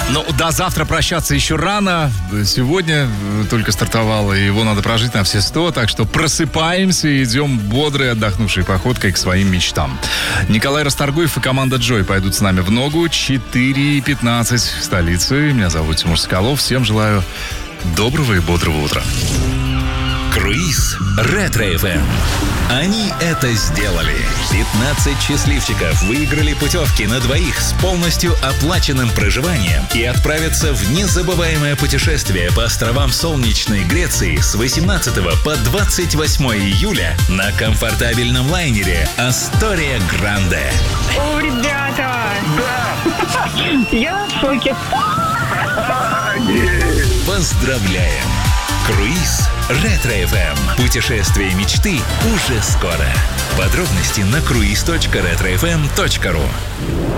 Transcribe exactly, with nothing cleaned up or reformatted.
Ну, до завтра прощаться еще рано. Сегодня только стартовало, и его надо прожить на все сто. Так что просыпаемся и идем бодрой, отдохнувшей походкой к своим мечтам. Николай Расторгуев и команда Джой пойдут с нами в ногу. четыре пятнадцать в столице. Меня зовут Тимур Соколов. Всем желаю доброго и бодрого утра. Круиз Ретро-эф эм. Они это сделали. пятнадцать счастливчиков выиграли путевки на двоих с полностью оплаченным проживанием и отправятся в незабываемое путешествие по островам солнечной Греции с восемнадцатого по двадцать восьмое июля на комфортабельном лайнере «Астория Гранде». О, ребята! Да! Я в шоке. Поздравляем! Круиз Ретро-эф эм. Путешествие мечты уже скоро. Подробности на круиз точка ретро эф эм точка ру.